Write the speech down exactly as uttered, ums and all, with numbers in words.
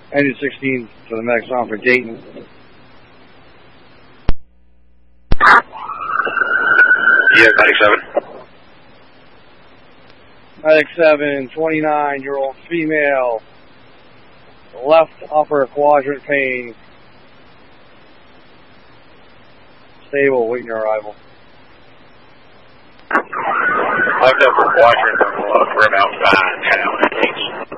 Engine sixteen to the medics on for Dayton. Yeah, medic seven. Medic seven, twenty-nine-year-old female, left upper quadrant pain. Stable, waiting your arrival. Left upper quadrant, rim out five, ten out, eight.